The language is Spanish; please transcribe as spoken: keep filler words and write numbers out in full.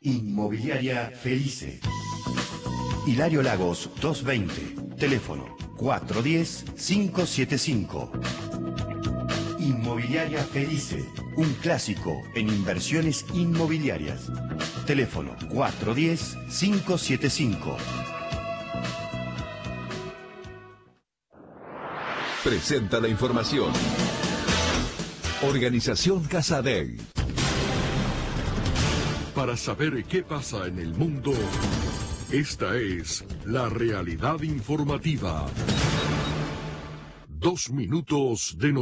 Inmobiliaria Felice. Hilario Lagos doscientos veinte. Teléfono cuatro uno cero, cinco siete cinco. Inmobiliaria Felice. Un clásico en inversiones inmobiliarias. Teléfono cuatro uno cero, cinco siete cinco. Presenta la información. Organización Casadeg. Para saber qué pasa en el mundo, esta es la realidad informativa. Dos minutos de noticias.